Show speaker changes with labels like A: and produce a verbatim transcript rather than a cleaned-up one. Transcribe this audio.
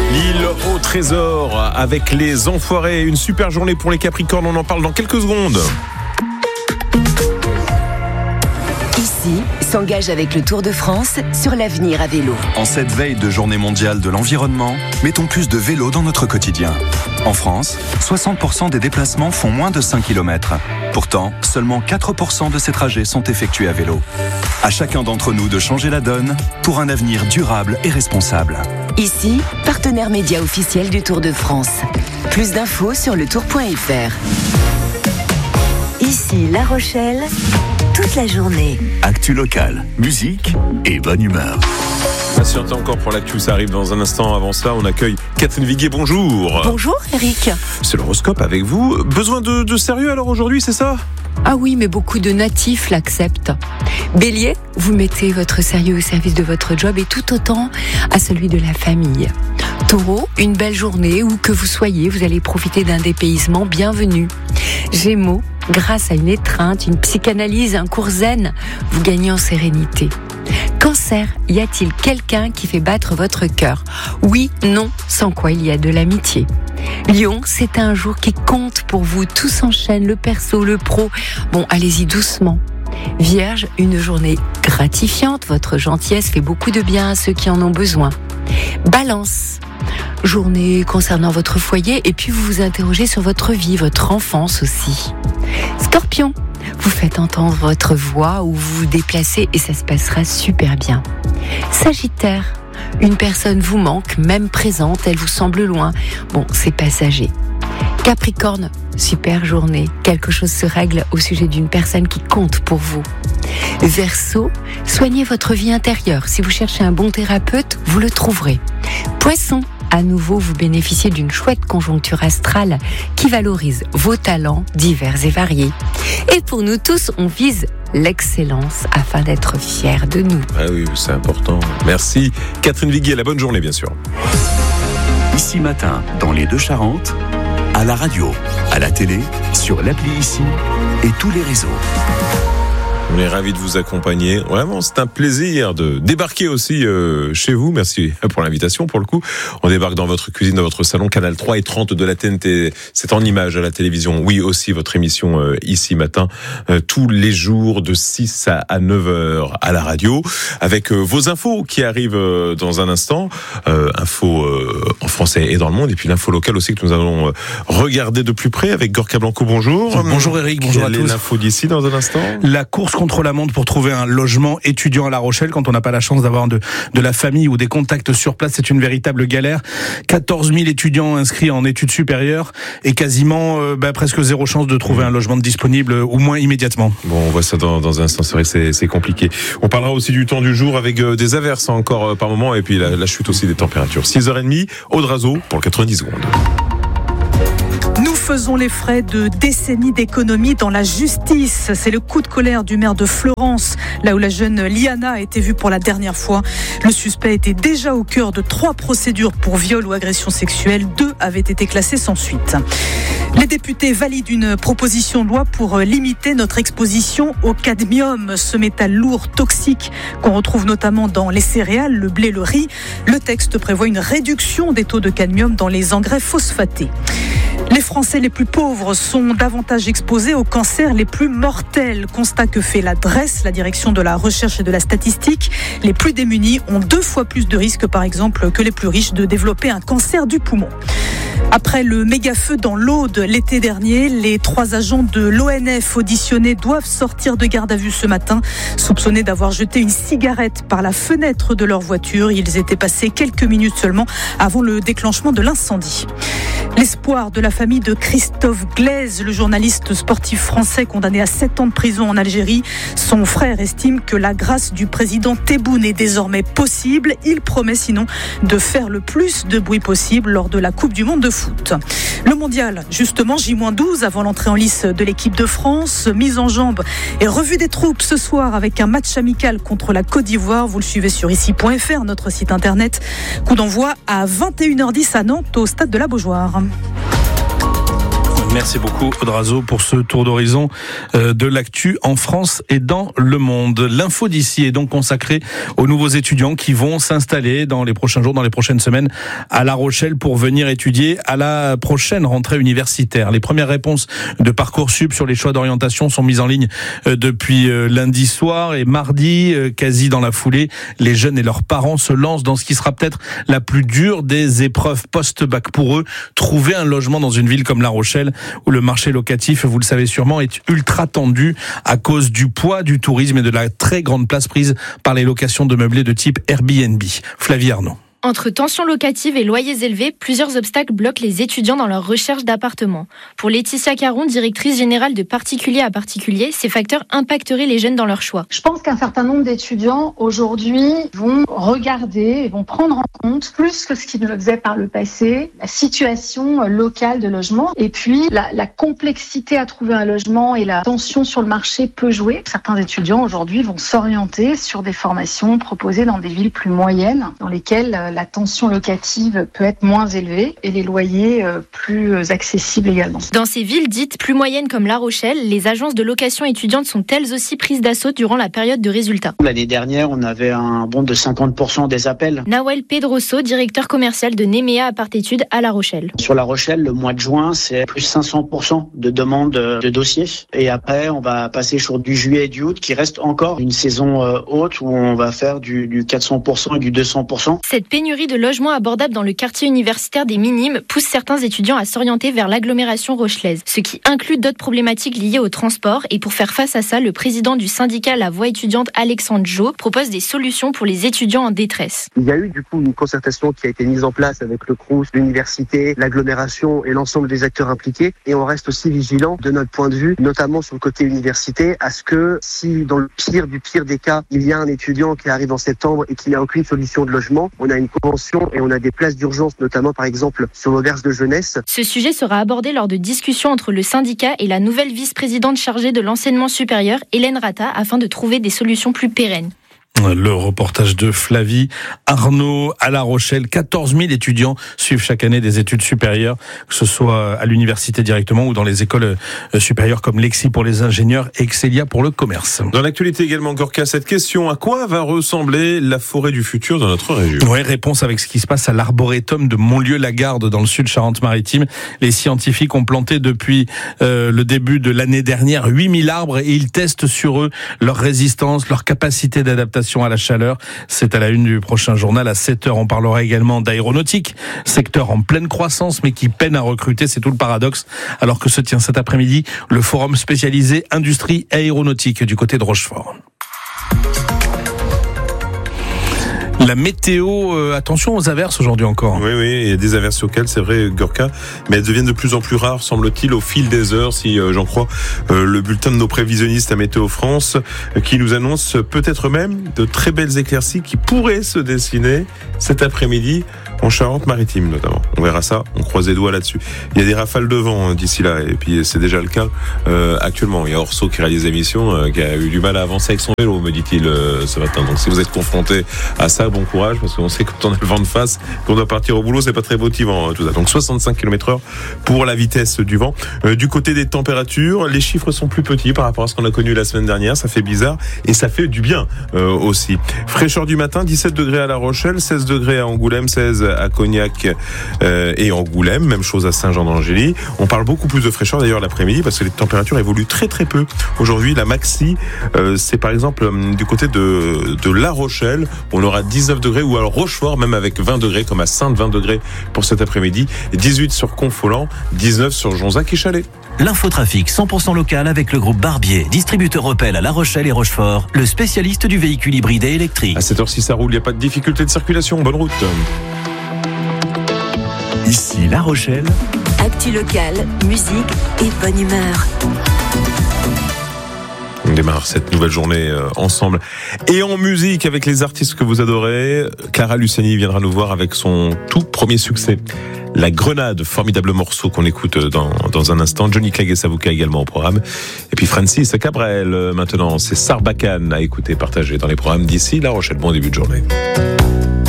A: L'île au trésor avec les enfoirés. Une super journée pour les Capricornes, on en parle dans quelques secondes.
B: Ici, s'engage avec le Tour de France sur l'avenir à vélo.
C: En cette veille de journée mondiale de l'environnement, mettons plus de vélo dans notre quotidien. En France, soixante pour cent des déplacements font moins de cinq kilomètres. Pourtant, seulement quatre pour cent de ces trajets sont effectués à vélo. À chacun d'entre nous de changer la donne pour un avenir durable et responsable.
B: Ici, partenaire média officiel du Tour de France. Plus d'infos sur le tour point f r. Ici, La Rochelle, toute la journée.
D: Actu locale, musique et bonne humeur.
A: Patientez encore pour l'actu, ça arrive dans un instant. Avant cela, on accueille Catherine Viguier, bonjour.
E: Bonjour Eric.
A: C'est l'horoscope avec vous. Besoin de, de sérieux alors aujourd'hui, c'est ça ?
E: Ah oui, mais beaucoup de natifs l'acceptent. Bélier, vous mettez votre sérieux au service de votre job et tout autant à celui de la famille. Taureau, une belle journée où que vous soyez, vous allez profiter d'un dépaysement bienvenu. Gémeaux, grâce à une étreinte, une psychanalyse, un cours zen, vous gagnez en sérénité. Cancer, y a-t-il quelqu'un qui fait battre votre cœur ? Oui, non, sans quoi il y a de l'amitié. Lion, c'est un jour qui compte pour vous, tout s'enchaîne, le perso, le pro. Bon, allez-y doucement. Vierge, une journée gratifiante, votre gentillesse fait beaucoup de bien à ceux qui en ont besoin. Balance, journée concernant votre foyer et puis vous vous interrogez sur votre vie, votre enfance aussi. Scorpion, vous faites entendre votre voix ou vous vous déplacez et ça se passera super bien. Sagittaire, une personne vous manque, même présente, elle vous semble loin. Bon, c'est passager. Capricorne, super journée. Quelque chose se règle au sujet d'une personne qui compte pour vous. Verseau, soignez votre vie intérieure. Si vous cherchez un bon thérapeute, vous le trouverez. Poisson, à nouveau, vous bénéficiez d'une chouette conjoncture astrale qui valorise vos talents divers et variés. Et pour nous tous, on vise l'excellence afin d'être fiers de nous.
A: Ah oui, c'est important. Merci. Catherine Viguier, la bonne journée, bien sûr.
D: Ici Matin, dans les Deux-Charentes, à la radio, à la télé, sur l'appli Ici et tous les réseaux.
A: On est ravis de vous accompagner. Vraiment, c'est un plaisir de débarquer aussi euh, chez vous. Merci pour l'invitation, pour le coup. On débarque dans votre cuisine, dans votre salon, Canal trois et trente de la T N T. C'est en images à la télévision. Oui, aussi votre émission euh, Ici Matin, euh, tous les jours de six à neuf heures à la radio, avec euh, vos infos qui arrivent euh, dans un instant. Euh, infos euh, en français et dans le monde. Et puis l'info locale aussi que nous allons euh, regarder de plus près avec Gorka Blanco. Bonjour.
F: Bonjour Eric, bonjour
A: Quelle
F: à tous.
A: est l'info d'ici dans un instant ?
F: La course contre la montre pour trouver un logement étudiant à La Rochelle quand on n'a pas la chance d'avoir de, de la famille ou des contacts sur place, c'est une véritable galère. quatorze mille étudiants inscrits en études supérieures et quasiment euh, bah, presque zéro chance de trouver un logement disponible, au moins immédiatement.
A: Bon, on voit ça dans, dans un instant, c'est vrai que c'est, c'est compliqué. On parlera aussi du temps du jour avec euh, des averses encore euh, par moment et puis la, la chute aussi des températures. six heures trente, Aude Razo pour quatre-vingt-dix secondes.
G: Nous faisons les frais de décennies d'économie dans la justice. C'est le coup de colère du maire de Fleurance, là où la jeune Liana a été vue pour la dernière fois. Le suspect était déjà au cœur de trois procédures pour viol ou agression sexuelle. Deux avaient été classées sans suite. Les députés valident une proposition de loi pour limiter notre exposition au cadmium, ce métal lourd, toxique, qu'on retrouve notamment dans les céréales, le blé, le riz. Le texte prévoit une réduction des taux de cadmium dans les engrais phosphatés. Les Français les plus pauvres sont davantage exposés aux cancers les plus mortels. Constat que fait la D R E S, la direction de la recherche et de la statistique. Les plus démunis ont deux fois plus de risques, par exemple, que les plus riches de développer un cancer du poumon. Après le méga-feu dans l'Aude l'été dernier, les trois agents de l'O N F auditionnés doivent sortir de garde à vue ce matin, soupçonnés d'avoir jeté une cigarette par la fenêtre de leur voiture. Ils étaient passés quelques minutes seulement avant le déclenchement de l'incendie. L'espoir de la famille de Christophe Glaise, le journaliste sportif français condamné à sept ans de prison en Algérie. Son frère estime que la grâce du président Tebboune est désormais possible. Il promet sinon de faire le plus de bruit possible lors de la Coupe du Monde de foot. Le mondial, justement, J douze avant l'entrée en lice de l'équipe de France. Mise en jambe et revue des troupes ce soir avec un match amical contre la Côte d'Ivoire. Vous le suivez sur ici point f r, notre site internet. Coup d'envoi à vingt et une heures dix à Nantes, au stade de la Beaujoire.
F: Merci beaucoup Odrazo pour ce tour d'horizon de l'actu en France et dans le monde. L'info d'ici est donc consacrée aux nouveaux étudiants qui vont s'installer dans les prochains jours, dans les prochaines semaines à La Rochelle pour venir étudier à la prochaine rentrée universitaire. Les premières réponses de Parcoursup sur les choix d'orientation sont mises en ligne depuis lundi soir et mardi, quasi dans la foulée, les jeunes et leurs parents se lancent dans ce qui sera peut-être la plus dure des épreuves post-bac pour eux, trouver un logement dans une ville comme La Rochelle où le marché locatif, vous le savez sûrement, est ultra tendu à cause du poids du tourisme et de la très grande place prise par les locations de meublés de type Airbnb. Flavie Arnaud.
H: Entre tensions locatives et loyers élevés, plusieurs obstacles bloquent les étudiants dans leur recherche d'appartements. Pour Laetitia Caron, directrice générale de Particulier à Particulier, ces facteurs impacteraient les jeunes dans leur choix.
I: Je pense qu'un certain nombre d'étudiants aujourd'hui vont regarder et vont prendre en compte, plus que ce qu'ils ne le faisaient par le passé, la situation locale de logement et puis la, la complexité à trouver un logement et la tension sur le marché peut jouer. Certains étudiants aujourd'hui vont s'orienter sur des formations proposées dans des villes plus moyennes, dans lesquelles la tension locative peut être moins élevée et les loyers plus accessibles également.
H: Dans ces villes dites plus moyennes comme La Rochelle, les agences de location étudiantes sont elles aussi prises d'assaut durant la période de résultats.
J: L'année dernière, on avait un bond de cinquante pour cent des appels.
H: Nawel Pedroso, directeur commercial de Nemea Apart-Études à La Rochelle.
J: Sur La Rochelle, le mois de juin, c'est plus cinq cents pour cent de demandes de dossiers. Et après, on va passer sur du juillet et du août qui reste encore une saison haute où on va faire du, du quatre cents pour cent et du deux cents pour cent.
H: Cette pénurie de logements abordables dans le quartier universitaire des Minimes pousse certains étudiants à s'orienter vers l'agglomération rochelaise, ce qui inclut d'autres problématiques liées au transport. Et pour faire face à ça, le président du syndicat La Voix étudiante, Alexandre Jo, propose des solutions pour les étudiants en détresse.
K: Il y a eu du coup une concertation qui a été mise en place avec le Crous, l'université, l'agglomération et l'ensemble des acteurs impliqués. Et on reste aussi vigilant de notre point de vue, notamment sur le côté université, à ce que si dans le pire du pire des cas, il y a un étudiant qui arrive en septembre et qui n'a aucune solution de logement, on a une convention et on a des places d'urgence, notamment par exemple sur l'auberge de jeunesse.
H: Ce sujet sera abordé lors de discussions entre le syndicat et la nouvelle vice-présidente chargée de l'enseignement supérieur, Hélène Rata, afin de trouver des solutions plus pérennes.
F: Le reportage de Flavie Arnaud à La Rochelle. quatorze mille étudiants suivent chaque année des études supérieures, que ce soit à l'université directement ou dans les écoles supérieures comme Lexi pour les ingénieurs et Excelia pour le commerce.
A: Dans l'actualité également, Gorka, cette question, à quoi va ressembler la forêt du futur dans notre région ?
F: Oui, réponse avec ce qui se passe à l'arboretum de Montlieu-la-Garde dans le sud Charente-Maritime. Les scientifiques ont planté depuis euh, le début de l'année dernière huit mille arbres et ils testent sur eux leur résistance, leur capacité d'adaptation à la chaleur. C'est à la une du prochain journal à sept heures. On parlera également d'aéronautique, secteur en pleine croissance mais qui peine à recruter. C'est tout le paradoxe. Alors que se tient cet après-midi le forum spécialisé industrie aéronautique du côté de Rochefort. La météo, euh, attention aux averses aujourd'hui encore.
A: Oui, oui, il y a des averses locales, c'est vrai, Gorka, mais elles deviennent de plus en plus rares, semble-t-il, au fil des heures, si euh, j'en crois euh, le bulletin de nos prévisionnistes à Météo France, euh, qui nous annonce peut-être même de très belles éclaircies qui pourraient se dessiner cet après-midi en Charente-Maritime notamment. On verra ça, on croise les doigts là-dessus. Il y a des rafales de vent hein, d'ici là, et puis c'est déjà le cas euh, actuellement. Il y a Orso qui réalise l'émission, euh, qui a eu du mal à avancer avec son vélo, me dit-il euh, ce matin. Donc si vous êtes confronté à ça, bon courage, parce qu'on sait que quand on a le vent de face, qu'on doit partir au boulot, c'est pas très motivant hein, tout ça. Donc soixante-cinq kilomètres heure pour la vitesse du vent. Euh, du côté des températures, les chiffres sont plus petits par rapport à ce qu'on a connu la semaine dernière. Ça fait bizarre et ça fait du bien euh, aussi. Fraîcheur du matin, dix-sept degrés à La Rochelle, seize degrés à Angoulême, seize à Cognac euh, et Angoulême, même chose à Saint-Jean-d'Angély. On parle beaucoup plus de fraîcheur d'ailleurs l'après-midi parce que les températures évoluent très très peu. Aujourd'hui, la maxi, euh, c'est par exemple euh, du côté de, de La Rochelle, on aura dix-neuf degrés, ou alors Rochefort, même avec vingt degrés, comme à Sainte, vingt degrés pour cet après-midi, dix-huit sur Confolens, dix-neuf sur Jonzac et Chalais.
L: L'infotrafic cent pour cent local avec le groupe Barbier, distributeur Opel à La Rochelle et Rochefort, le spécialiste du véhicule hybride et électrique.
A: À cette heure-ci, ça roule, il n'y a pas de difficulté de circulation, bonne route.
D: Ici La Rochelle.
B: Actu locale, musique et bonne humeur.
A: On démarre cette nouvelle journée euh, ensemble et en musique avec les artistes que vous adorez. Clara Luciani viendra nous voir avec son tout premier succès, La Grenade, formidable morceau qu'on écoute dans, dans un instant. Johnny Clegg et Savuka également au programme. Et puis Francis Cabrel maintenant, c'est Sarbacane à écouter, partager dans les programmes d'ici La Rochelle. Bon début de journée.